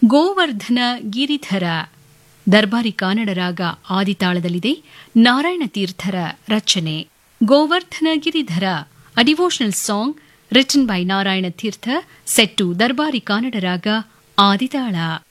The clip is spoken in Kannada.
ಗೋವರ್ಧನ ಗಿರಿಧರ ದರ್ಬಾರಿ ಕನ್ನಡ ರಾಗ ಆದಿತಾಳದಲ್ಲಿದೆ. ನಾರಾಯಣ ತೀರ್ಥರ ರಚನೆ. Govardhana Giridhara, a devotional song written by Narayana Tirtha, set to Darbari Kannada ರಾಗ ಆದಿತಾಳ.